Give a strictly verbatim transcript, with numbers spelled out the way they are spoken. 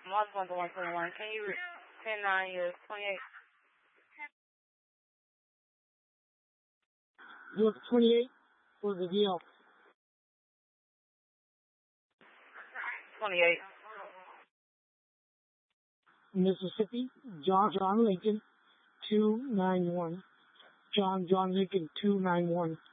Multiple to one twenty-one. Can you ten nine years twenty-eight? You want the twenty-eight or the D L? twenty-eight. Mississippi, John John Lincoln, two nine one. John John Lincoln, two nine one.